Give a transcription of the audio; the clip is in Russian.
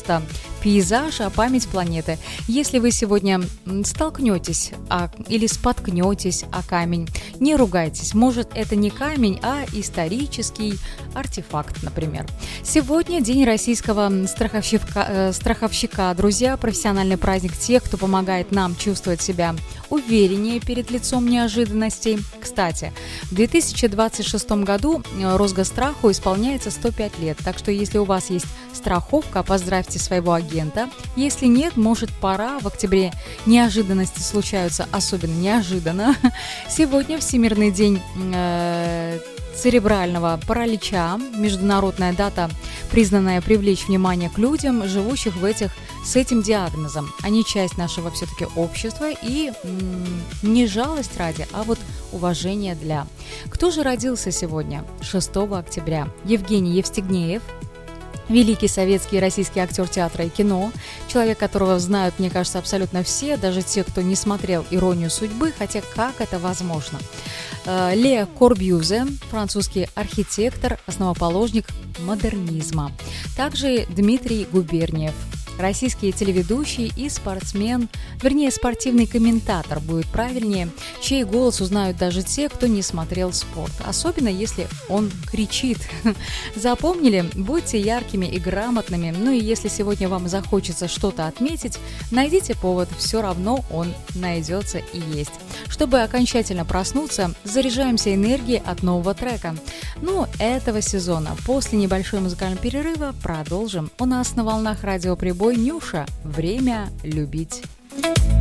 просто пейзаж, а память планеты. Если вы сегодня столкнетесь или споткнетесь о камень, не ругайтесь. Может, это не камень, а исторический артефакт, например. Сегодня день российского страховщика. Друзья, профессиональный праздник тех, кто помогает нам чувствовать себя увереннее перед лицом неожиданностей. Кстати, в 2026 году Росгосстраху исполняется 105 лет, так что если у вас есть страховка, поздравьте своего агента. Если нет, может, пора. В октябре неожиданности случаются особенно неожиданно. Сегодня Всемирный день церебрального паралича, международная дата, признанная привлечь внимание к людям, живущих с этим диагнозом. Они часть нашего все-таки общества, и не жалость ради, а вот уважение для. Кто же родился сегодня, 6 октября? Евгений Евстигнеев, великий советский и российский актер театра и кино, человек, которого знают, мне кажется, абсолютно все, даже те, кто не смотрел «Иронию судьбы», хотя как это возможно? Ле Корбюзе, французский архитектор, основоположник модернизма. Также Дмитрий Губерниев, российский телеведущий и спортсмен, спортивный комментатор будет правильнее, чей голос узнают даже те, кто не смотрел спорт, особенно если он кричит. Запомнили? Будьте яркими и грамотными, и если сегодня вам захочется что-то отметить, найдите повод, все равно он найдется и есть. Чтобы окончательно проснуться, заряжаемся энергией от нового трека. Этого сезона. После небольшого музыкального перерыва продолжим. У нас на волнах радиоприбой Нюша. Время любить.